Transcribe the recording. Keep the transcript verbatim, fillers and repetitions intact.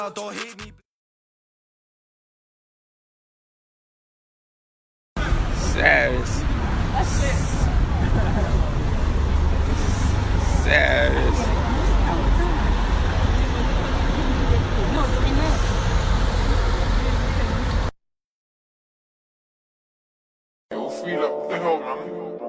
Don't hate me. Serious. Serious. Yo, free up the hell, man.